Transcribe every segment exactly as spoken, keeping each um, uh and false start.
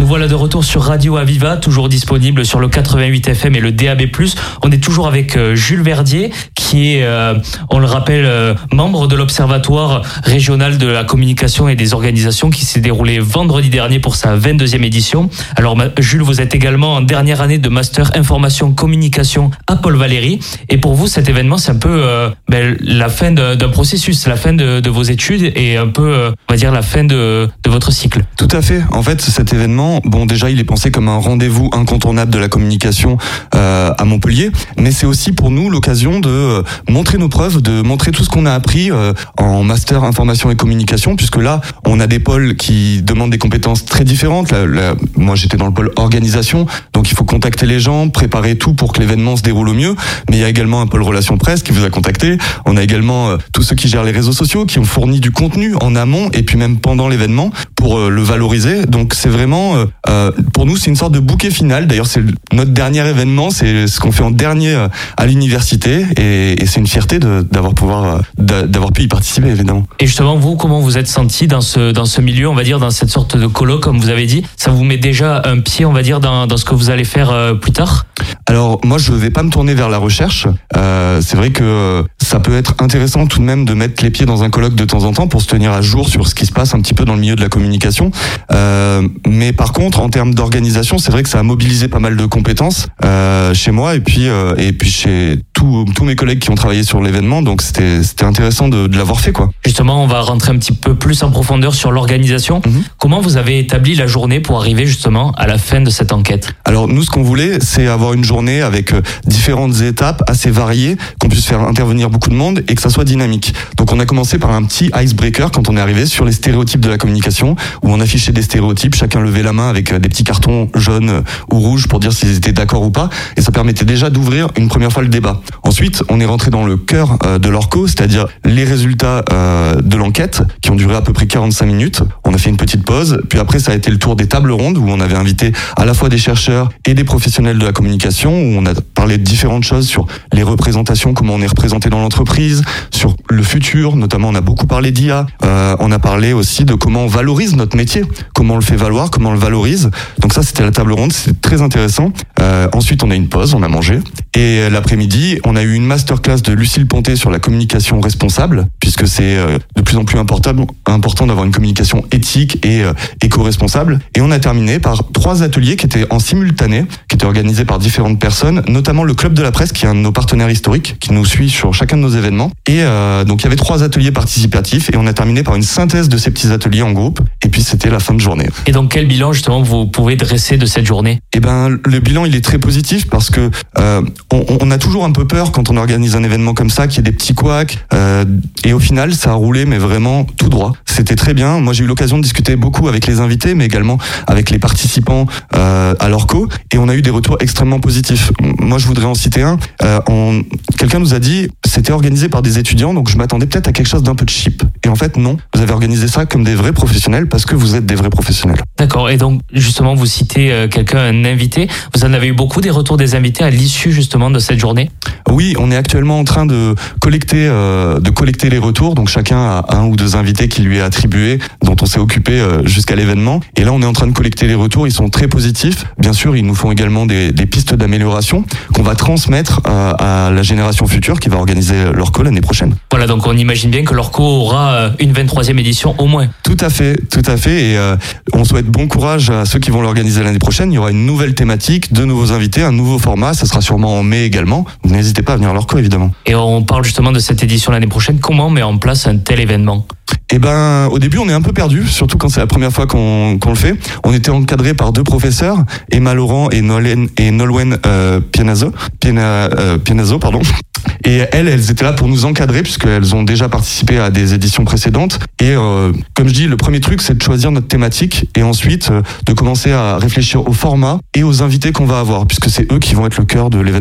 voilà de retour sur Radio Aviva, toujours disponible sur le quatre-vingt-huit F M et le D A B plus. On est toujours avec Jules Verdier, qui est, euh, on le rappelle, euh, membre de l'Observatoire régional de la communication et des organisations qui s'est déroulé vendredi dernier pour sa vingt-deuxième édition. Alors Jules, vous êtes également en dernière année de Master Information Communication à Paul Valéry. Et pour vous, cet événement, c'est un peu euh, ben, la fin de, d'un processus, la fin de, de vos études et un peu, euh, on va dire, la fin de, de votre cycle. Tout à fait. En fait, cet événement, bon, déjà, il est pensé comme un rendez-vous incontournable de la communication euh, à Montpellier, mais c'est aussi pour nous l'occasion de euh, montrer nos preuves, de montrer tout ce qu'on a appris euh, en master information et communication, puisque là, on a des pôles qui demandent des compétences très différentes. Là, là, moi, j'étais dans le pôle organisation, donc il faut contacter les gens, préparer tout pour que l'événement se déroule au mieux, mais il y a également un pôle relations presse qui vous a contacté. On a également euh, tous ceux qui gèrent les réseaux sociaux, qui ont fourni du contenu en amont et puis même pendant l'événement pour euh, le valoriser. Donc c'est vraiment, euh, euh, pour nous, c'est une sorte de bouquet final. D'ailleurs, c'est notre dernier événement, c'est ce qu'on fait en dernier euh, à l'université, et, et c'est une fierté de, d'avoir pouvoir, euh, d'avoir pu y participer, évidemment. Et justement, vous, comment vous êtes senti dans ce dans ce milieu, on va dire, dans cette sorte de colloque, comme vous avez dit, ça vous met déjà un pied, on va dire, dans dans ce que vous allez faire euh, plus tard? Alors moi, je vais pas me tourner vers la recherche. Euh, c'est vrai que ça peut être intéressant tout de même de mettre les pieds dans un colloque de temps en temps pour se tenir à jour sur ce qui se passe un petit peu dans le milieu de la communication. Euh, mais par contre, en termes d'organisation, c'est vrai que ça a mobilisé pas mal de compétences euh, chez moi et puis euh, et puis chez tous tous mes collègues qui ont travaillé sur l'événement. Donc c'était c'était intéressant de, de l'avoir fait, quoi. Justement, on va rentrer un petit peu plus en profondeur sur l'organisation. Mmh. Comment vous avez établi la journée pour arriver justement à la fin de cette enquête? Alors nous, ce qu'on voulait, c'est avoir une journée avec différentes étapes assez variées, qu'on puisse faire intervenir beaucoup de monde et que ça soit dynamique. Donc on a commencé par un petit icebreaker quand on est arrivé sur les stéréotypes de la communication, où on affichait des stéréotypes, chacun levait la main avec des petits cartons jaunes ou rouges pour dire s'ils étaient d'accord ou pas, et ça permettait déjà d'ouvrir une première fois le débat. Ensuite, on est rentré dans le cœur de l'Orco, c'est-à-dire les résultats de l'enquête, qui ont duré à peu près quarante-cinq minutes. On a fait une petite pause, puis après ça a été le tour des tables rondes, où on avait invité à la fois des chercheurs et des professionnels de la communication, où on a parlé de différentes choses sur les représentations, comment on est représenté dans l'entreprise, sur le futur, notamment on a beaucoup parlé d'I A, euh, on a parlé aussi de comment on valorise notre métier, comment on le fait valoir, comment on le valorise. Donc ça, c'était la table ronde, c'était très intéressant. Euh, ensuite, on a une pause, on a mangé, et l'après-midi, on a eu une masterclass de Lucille Ponté sur la communication responsable, puisque c'est euh, de plus en plus important, important d'avoir une communication éthique et euh, éco-responsable. Et on a terminé par trois ateliers qui étaient en simultané, qui étaient organisés par différentes personnes, notamment le Club de la Presse, qui est un de nos partenaires historiques, qui nous suit sur chacun de nos événements. Et euh, donc il y avait trois ateliers participatifs, et on a terminé par une synthèse de ces petits ateliers en groupe, et puis c'était la fin de journée. Et donc quel bilan justement vous pouvez dresser de cette journée? Eh ben le bilan, il est très positif, parce que euh, on, on a toujours un peu peur quand on organise un événement comme ça, qu'il y ait des petits couacs, euh, et au final ça a roulé, mais vraiment tout droit. C'était très bien. Moi j'ai eu l'occasion de discuter beaucoup avec les invités, mais également avec les participants euh, à l'Orco, et on a eu des retours extrêmement positifs. Moi je voudrais en citer un. Euh, on... Quelqu'un nous a dit, c'était organisé par des étudiants, donc je m'attendais peut-être à quelque chose d'un peu cheap. Et en fait non, vous avez organisé ça comme des vrais professionnels, parce que vous êtes des vrais professionnels. D'accord. Et donc justement vous citez euh, quelqu'un, un invité. Vous en avez eu beaucoup des retours des invités à l'issue justement de cette journée? Oui, on est actuellement en train de collecter euh, de collecter les retours. Donc chacun a un ou deux invités qui lui est attribué, dont on s'est occupé euh, jusqu'à l'événement. Et là on est en train de collecter les retours. Ils sont très positifs. Bien sûr, ils nous font également des, des pistes d'amélioration qu'on va transmettre euh, à la génération future qui va organiser l'Orco l'année prochaine. Voilà, donc on imagine bien que l'Orco aura une vingt-troisième édition au moins. Tout à fait, tout à fait. Et euh, on souhaite bon courage à ceux qui vont l'organiser l'année prochaine. Il y aura une nouvelle thématique, de nouveaux invités, un nouveau format. Ça sera sûrement en mai également. Donc, n'hésitez pas à venir à l'Orco, évidemment. Et on parle justement de cette édition l'année prochaine. Comment on met en place un tel événement? Eh ben, au début, on est un peu perdu, surtout quand c'est la première fois qu'on, qu'on le fait. On était encadré par deux professeurs, Emma Laurent et Nolwenn, et Nolwenn euh, Pianazo, Piana, euh, Pianazo, pardon. Et elles, elles étaient là pour nous encadrer, puisqu'elles ont déjà participé à des éditions précédentes. Et euh, comme je dis, le premier truc, c'est de choisir notre thématique, et ensuite euh, de commencer à réfléchir au format et aux invités qu'on va avoir, puisque c'est eux qui vont être le cœur de l'événement.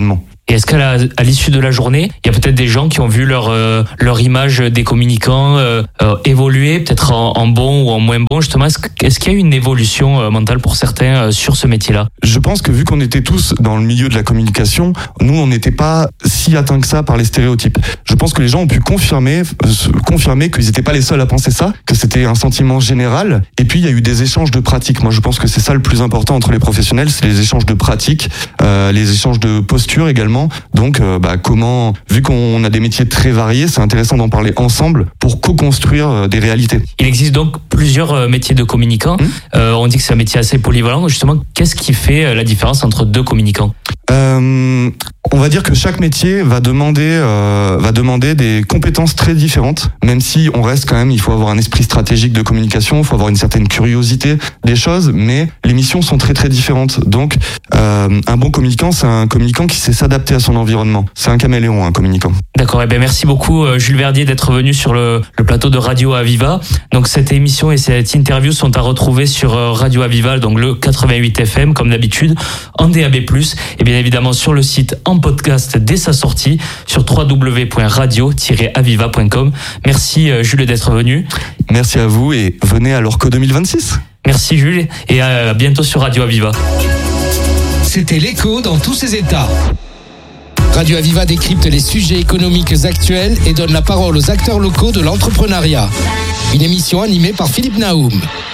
Et est-ce qu'à la, à l'issue de la journée, il y a peut-être des gens qui ont vu leur euh, leur image des communicants euh, euh, évoluer, peut-être en, en bon ou en moins bon, justement. Est-ce, est-ce qu'il y a eu une évolution euh, mentale pour certains euh, sur ce métier-là? Je pense que vu qu'on était tous dans le milieu de la communication, nous, on n'était pas si atteints que ça par les stéréotypes. Je pense que les gens ont pu confirmer, euh, confirmer qu'ils n'étaient pas les seuls à penser ça, que c'était un sentiment général. Et puis, il y a eu des échanges de pratiques. Moi, je pense que c'est ça le plus important entre les professionnels, c'est les échanges de pratiques, euh, les échanges de posture également. Donc, euh, bah, comment, vu qu'on a des métiers très variés, c'est intéressant d'en parler ensemble pour co-construire des réalités. Il existe donc plusieurs métiers de communicants. Mmh. Euh, on dit que c'est un métier assez polyvalent. Justement, qu'est-ce qui fait la différence entre deux communicants? euh, On va dire que chaque métier va demander, euh, va demander des compétences très différentes, même si on reste quand même, il faut avoir un esprit stratégique de communication, il faut avoir une certaine curiosité des choses, mais les missions sont très très différentes. Donc, euh, un bon communicant, c'est un communicant qui sait s'adapter à son environnement. C'est un caméléon, un communicant. D'accord, et bien merci beaucoup Jules Verdier d'être venu sur le, le plateau de Radio Aviva. Donc cette émission et cette interview sont à retrouver sur Radio Aviva, donc le quatre-vingt-huit F M comme d'habitude, en D A B plus, et bien évidemment sur le site en podcast dès sa sortie sur w w w point radio tiret aviva point com. Merci Jules d'être venu. Merci à vous et venez à l'Orco deux mille vingt-six. Merci Jules et à bientôt sur Radio Aviva. C'était l'écho dans tous ses états. Radio Aviva décrypte les sujets économiques actuels et donne la parole aux acteurs locaux de l'entrepreneuriat. Une émission animée par Philippe Naoum.